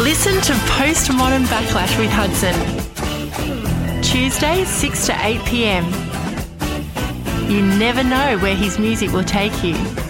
Listen to Postmodern Backlash with Hudson. Tuesdays 6 to 8 p.m. You never know where his music will take you.